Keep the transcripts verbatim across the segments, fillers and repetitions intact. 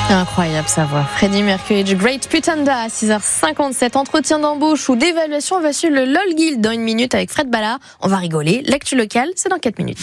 Incroyable sa voix. Freddie Mercury, The Great Pretender à six heures cinquante-sept. Entretien d'embauche ou d'évaluation, on va suivre le LOL Guild dans une minute avec Fred Ballard. On va rigoler. L'actu locale, c'est dans quatre minutes.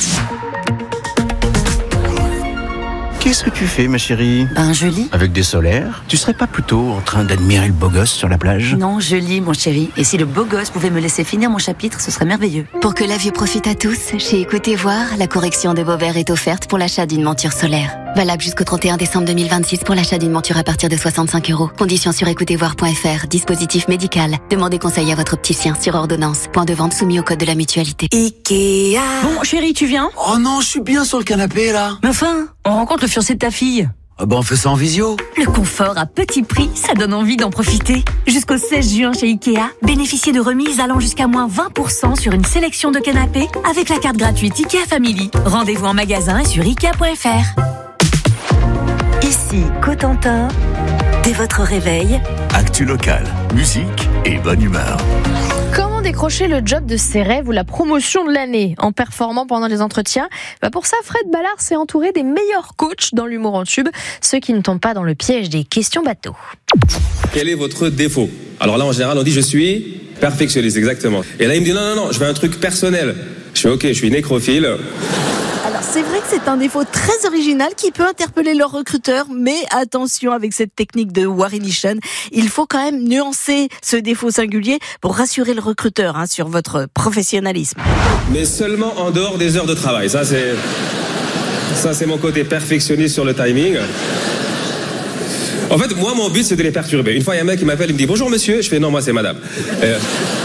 Qu'est-ce que tu fais, ma chérie ? Ben, je lis. Avec des solaires ? Tu serais pas plutôt en train d'admirer le beau gosse sur la plage ? Non, je lis, mon chéri. Et si le beau gosse pouvait me laisser finir mon chapitre, ce serait merveilleux. Pour que la vue profite à tous, chez Écoutez Voir, la correction de vos verres est offerte pour l'achat d'une monture solaire. Valable jusqu'au trente et un décembre deux mille vingt-six pour l'achat d'une monture à partir de soixante-cinq euros. Conditions sur écoutez voir point f r. Dispositif médical. Demandez conseil à votre opticien sur ordonnance. Point de vente soumis au code de la mutualité. Ikea. Bon, chéri, tu viens ? Oh non, je suis bien sur le canapé, là. Mais enfin, on rencontre le fiancé de ta fille. Ah bah on fait ça en visio. Le confort à petit prix, ça donne envie d'en profiter. Jusqu'au seize juin chez Ikea, bénéficiez de remises allant jusqu'à moins vingt pour cent sur une sélection de canapés avec la carte gratuite Ikea Family. Rendez-vous en magasin et sur ikea point f r. Ici Cotentin, dès votre réveil. Actu locale, musique et bonne humeur. Comment décrocher le job de ses rêves ou la promotion de l'année en performant pendant les entretiens ? Bah pour ça, Fred Ballard s'est entouré des meilleurs coachs dans l'humour en tube, ceux qui ne tombent pas dans le piège des questions bateaux. Quel est votre défaut ? Alors là, en général, on dit je suis perfectionniste, exactement. Et là, il me dit non, non, non, je veux un truc personnel. Je fais ok, je suis nécrophile. Alors c'est vrai que c'est un défaut très original qui peut interpeller leurs recruteurs, mais attention avec cette technique de Warinition, il faut quand même nuancer ce défaut singulier pour rassurer le recruteur hein, sur votre professionnalisme. Mais seulement en dehors des heures de travail, ça c'est, ça c'est mon côté perfectionniste sur le timing. En fait, moi mon but c'est de les perturber. Une fois il y a un mec qui m'appelle, il me dit bonjour monsieur, je fais non moi c'est madame. Euh...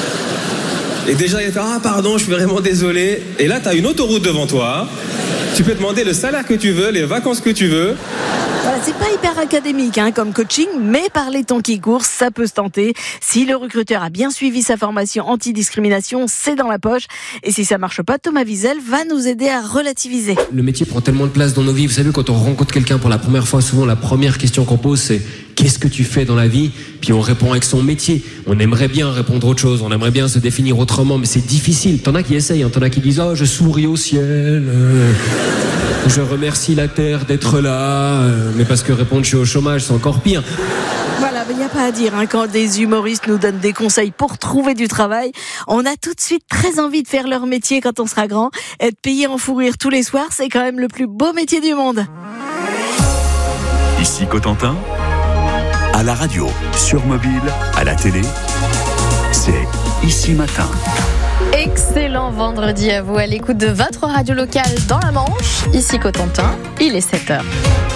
Et déjà, il fait « Ah, pardon, je suis vraiment désolé. » Et là, tu as une autoroute devant toi. Tu peux demander le salaire que tu veux, les vacances que tu veux. Voilà, c'est pas hyper académique hein, comme coaching, mais par les temps qui courent, ça peut se tenter. Si le recruteur a bien suivi sa formation anti-discrimination, c'est dans la poche. Et si ça marche pas, Thomas Wiesel va nous aider à relativiser. Le métier prend tellement de place dans nos vies. Vous savez, quand on rencontre quelqu'un pour la première fois, souvent la première question qu'on pose, c'est « Qu'est-ce que tu fais dans la vie ?» Puis on répond avec son métier. On aimerait bien répondre autre chose, on aimerait bien se définir autrement, mais c'est difficile. T'en as qui essayent, hein. T'en as qui disent « Oh, je souris au ciel, euh, je remercie la terre d'être là, euh, mais parce que répondre je suis au chômage, c'est encore pire. » Voilà, il n'y a pas à dire, hein, quand des humoristes nous donnent des conseils pour trouver du travail, on a tout de suite très envie de faire leur métier quand on sera grand. Être payé en fou rire tous les soirs, c'est quand même le plus beau métier du monde. Ici Cotentin, à la radio, sur mobile, à la télé, c'est Ici Matin. Excellent vendredi à vous à l'écoute de votre radio locale dans la Manche. Ici Cotentin, il est sept heures.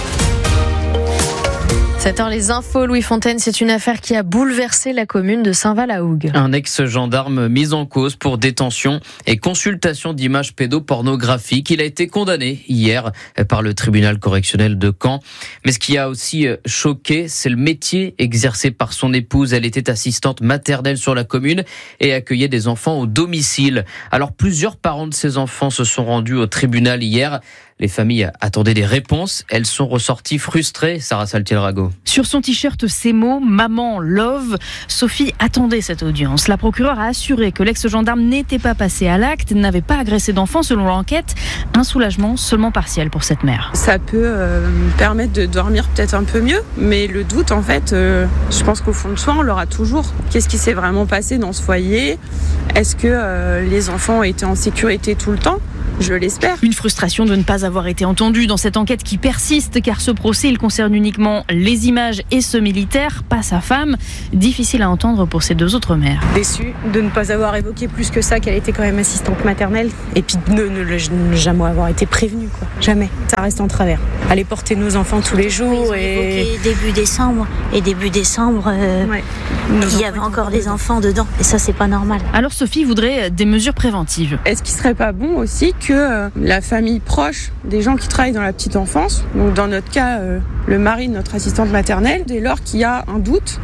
sept heures, les infos, Louis Fontaine, c'est une affaire qui a bouleversé la commune de Saint-Val-à-Hougue. Un ex-gendarme mis en cause pour détention et consultation d'images pédopornographiques. Il a été condamné hier par le tribunal correctionnel de Caen. Mais ce qui a aussi choqué, c'est le métier exercé par son épouse. Elle était assistante maternelle sur la commune et accueillait des enfants au domicile. Alors plusieurs parents de ces enfants se sont rendus au tribunal hier. Les familles attendaient des réponses. Elles sont ressorties frustrées, Sarah Saltiel-Rago. Sur son t-shirt, ces mots, maman, love, Sophie attendait cette audience. La procureure a assuré que l'ex-gendarme n'était pas passé à l'acte, n'avait pas agressé d'enfants selon l'enquête. Un soulagement seulement partiel pour cette mère. Ça peut euh, me permettre de dormir peut-être un peu mieux, mais le doute, en fait, euh, je pense qu'au fond de soi, on l'aura toujours. Qu'est-ce qui s'est vraiment passé dans ce foyer ? Est-ce que euh, les enfants étaient en sécurité tout le temps ? Je l'espère. Une frustration de ne pas avoir été entendue dans cette enquête qui persiste, car ce procès, il concerne uniquement les images et ce militaire, pas sa femme. Difficile à entendre pour ces deux autres mères. Déçue de ne pas avoir évoqué plus que ça qu'elle était quand même assistante maternelle, et puis de ne, ne, ne jamais avoir été prévenue, quoi. Jamais. Ça reste en travers. Aller porter nos enfants tous les jours et... début décembre, et début décembre, euh, ouais. il y avait encore des enfants dedans, et ça c'est pas normal. Alors Sophie voudrait des mesures préventives. Est-ce qu'il serait pas bon aussi que euh, la famille proche des gens qui travaillent dans la petite enfance, donc dans notre cas euh, le mari de notre assistante maternelle, dès lors qu'il y a un doute,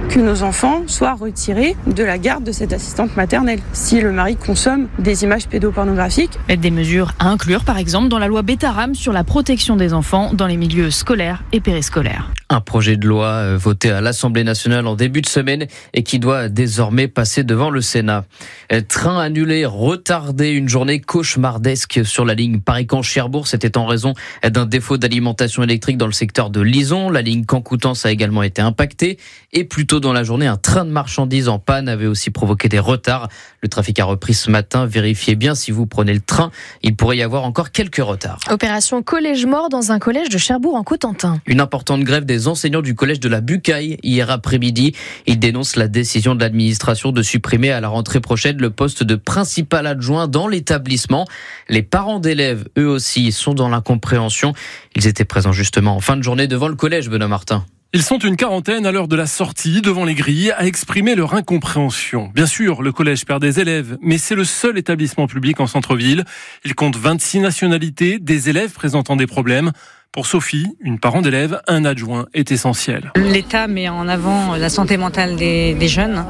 que nos enfants soient retirés de la garde de cette assistante maternelle si le mari consomme des images pédopornographiques. Des mesures à inclure, par exemple, dans la loi Bétaram sur la protection des enfants dans les milieux scolaires et périscolaires. Un projet de loi voté à l'Assemblée nationale en début de semaine et qui doit désormais passer devant le Sénat. Train annulé, retardé, une journée cauchemardesque sur la ligne Paris-Caen-Cherbourg. C'était en raison d'un défaut d'alimentation électrique dans le secteur de Lison. La ligne Caen-Coutances a également été impactée. Et plus tôt dans la journée, un train de marchandises en panne avait aussi provoqué des retards. Le trafic a repris ce matin. Vérifiez bien si vous prenez le train. Il pourrait y avoir encore quelques retards. Opération collège mort dans un collège de Cherbourg en Cotentin. Une importante grève des enseignants du collège de la Bucaille hier après-midi. Ils dénoncent la décision de l'administration de supprimer à la rentrée prochaine le poste de principal adjoint dans l'établissement. Les parents d'élèves, eux aussi, sont dans l'incompréhension. Ils étaient présents justement en fin de journée devant le collège, Benoît Martin. Ils sont une quarantaine à l'heure de la sortie devant les grilles à exprimer leur incompréhension. Bien sûr, le collège perd des élèves, mais c'est le seul établissement public en centre-ville. Il compte vingt-six nationalités, des élèves présentant des problèmes. Pour Sophie, une parent d'élève, un adjoint est essentiel. L'État met en avant la santé mentale des, des jeunes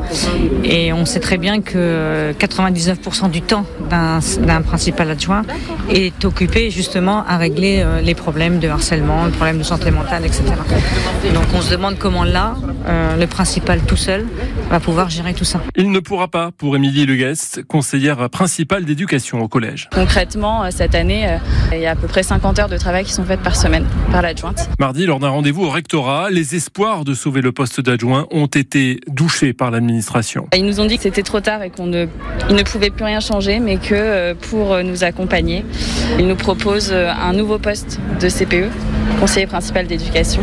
et on sait très bien que quatre-vingt-dix-neuf pour cent du temps d'un, d'un principal adjoint est occupé justement à régler les problèmes de harcèlement, les problèmes de santé mentale, et cetera. Donc on se demande comment là, euh, le principal tout seul va pouvoir gérer tout ça. Il ne pourra pas pour Émilie Leguest, conseillère principale d'éducation au collège. Concrètement, cette année, il y a à peu près cinquante heures de travail qui sont faites par semaine par l'adjointe. Mardi, lors d'un rendez-vous au rectorat, les espoirs de sauver le poste d'adjoint ont été douchés par l'administration. Ils nous ont dit que c'était trop tard et qu'on ne, ils ne pouvaient plus rien changer, mais que pour nous accompagner, ils nous proposent un nouveau poste de C P E, conseiller principal d'éducation,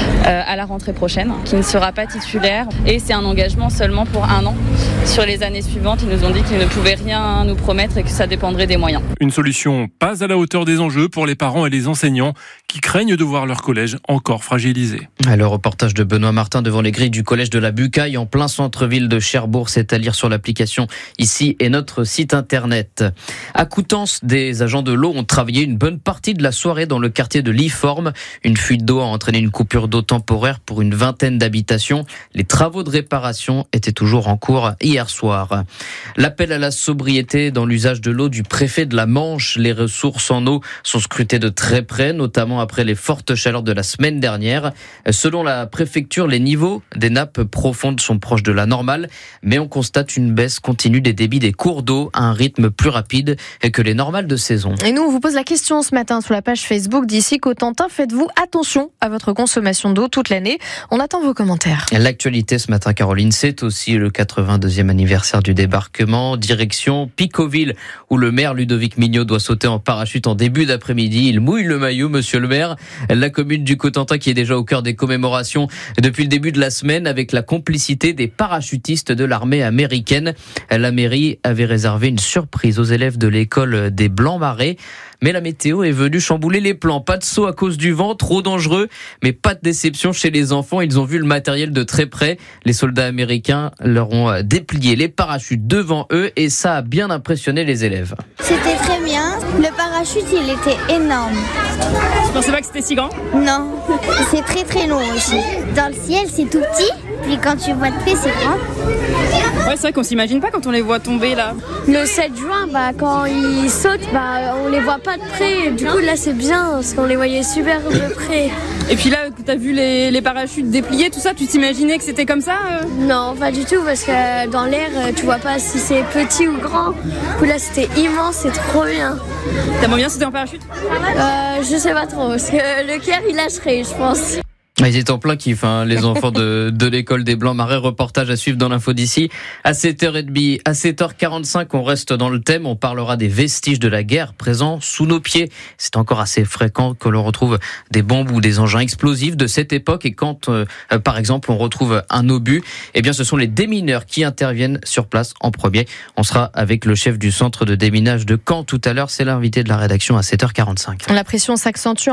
à la rentrée prochaine, qui ne sera pas titulaire. Et c'est un engagement seulement pour un an. Sur les années suivantes, ils nous ont dit qu'ils ne pouvaient rien nous promettre et que ça dépendrait des moyens. Une solution pas à la hauteur des enjeux pour les parents et les enseignants qui craignent de voir leur collège encore fragilisé. Le reportage de Benoît Martin devant les grilles du collège de la Bucaille en plein centre-ville de Cherbourg, c'est à lire sur l'application ici et notre site internet. À Coutances, des agents de l'eau ont travaillé une bonne partie de la soirée dans le quartier de Liforme. Une fuite d'eau a entraîné une coupure d'eau temporaire pour une vingtaine d'habitations. Les travaux de réparation étaient toujours en cours hier soir. L'appel à la sobriété dans l'usage de l'eau du préfet de la Manche. Les ressources en eau sont scrutées de très près, notamment après les fortes chaleurs de la semaine dernière. Selon la préfecture, les niveaux des nappes profondes sont proches de la normale, mais on constate une baisse continue des débits des cours d'eau à un rythme plus rapide que les normales de saison. Et nous, on vous pose la question ce matin sur la page Facebook d'ici Cotentin. Faites-vous attention à votre consommation d'eau toute l'année? On attend vos commentaires. L'actualité ce matin, Caroline, c'est aussi le quatre-vingt-deuxième anniversaire du débarquement. Direction Picoville, où le maire Ludovic Mignot doit sauter en parachute en début d'après-midi. Il mouille le maillot, monsieur le maire. La commune du Cotentin qui est déjà au cœur des commémorations depuis le début de la semaine avec la complicité des parachutistes de l'armée américaine. La mairie avait réservé une surprise aux élèves de l'école des Blancs-Marais. Mais la météo est venue chambouler les plans. Pas de saut à cause du vent, trop dangereux, mais pas de déception chez les enfants. Ils ont vu le matériel de très près. Les soldats américains leur ont déplié les parachutes devant eux et ça a bien impressionné les élèves. C'était très bien. Le parachute, il était énorme. Tu pensais pas que c'était si grand? Non. C'est très très long aussi. Dans le ciel, c'est tout petit. Puis quand tu vois de près, c'est grand. Ouais, c'est vrai qu'on s'imagine pas quand on les voit tomber là. Le sept juin, bah, quand ils sautent, bah, on les voit pas de près. Du coup, là, c'est bien parce qu'on les voyait super de près. Et puis là, t'as vu les, les parachutes dépliés, tout ça, tu t'imaginais que c'était comme ça euh Non, pas du tout, parce que dans l'air, tu vois pas si c'est petit ou grand. Du coup, là, c'était immense, c'est trop bien. T'aimerais bien sauter en parachute? euh, Je sais pas trop, parce que le cœur, il lâcherait, je pense. Ils étaient en plein kiff, hein, les enfants de, de l'école des Blancs-Marais. Reportage à suivre dans l'info d'ici. À sept heures trente, à sept heures quarante-cinq, on reste dans le thème. On parlera des vestiges de la guerre présents sous nos pieds. C'est encore assez fréquent que l'on retrouve des bombes ou des engins explosifs de cette époque. Et quand, euh, par exemple, on retrouve un obus, eh bien, ce sont les démineurs qui interviennent sur place en premier. On sera avec le chef du centre de déminage de Caen tout à l'heure. C'est l'invité de la rédaction à sept heures quarante-cinq. La pression s'accentue